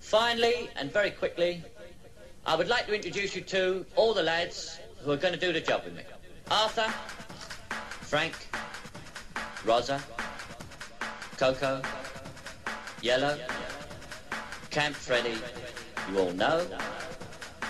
Finally, and very quickly, I would like to introduce you to all the lads who are going to do the job with me. Arthur, Frank, Rosa, Coco, Yellow, Camp Freddy, you all know.